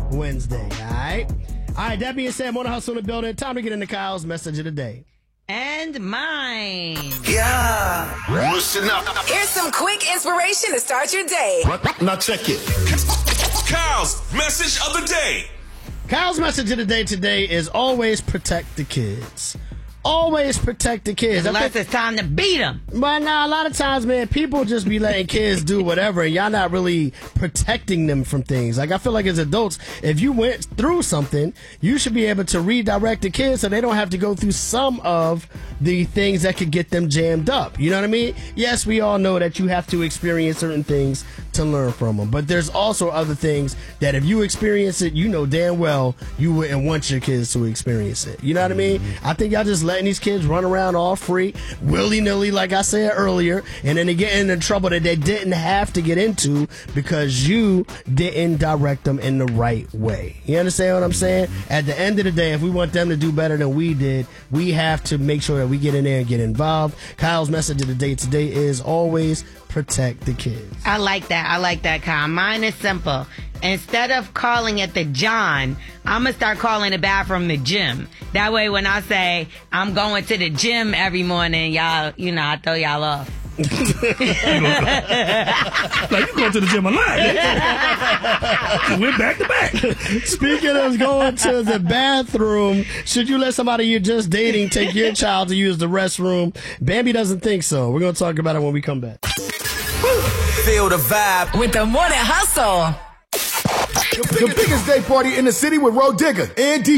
Wednesday, all right? All right, that being said, Morning Hustle in the building. Time to get into Kyle's message of the day. And mine. Yeah. Listen up. Here's some quick inspiration to start your day. Now check it. Kyle's message of the day. Kyle's message of the day today is always protect the kids. Always protect the kids. Unless it's time to beat them. But now, a lot of times, man, people just be letting kids do whatever, and y'all not really protecting them from things. Like, I feel like as adults, if you went through something, you should be able to redirect the kids so they don't have to go through some of the things that could get them jammed up. You know what I mean? Yes, we all know that you have to experience certain things to learn from them, but there's also other things that if you experience it, you know damn well you wouldn't want your kids to experience it. You know what I mean? I think y'all just letting these kids run around all free, willy-nilly, like I said earlier, and then they get into trouble that they didn't have to get into because you didn't direct them in the right way. You understand what I'm saying? At the end of the day, if we want them to do better than we did, we have to make sure that we get in there and get involved. Kyle's message of the day today is always protect the kids. I like that, Kyle. Mine is simple. Instead of calling it the John, I'm going to start calling the bathroom the gym. That way when I say I'm going to the gym every morning, y'all, you know, I throw y'all off. Like, you go to the gym a lot. We're back to back. Speaking of going to the bathroom, should you let somebody you're just dating take your child to use the restroom? Bambi doesn't think so. We're going to talk about it when we come back. Feel the vibe With the Morning Hustle. The biggest day party in the city with Roe Digger and DJ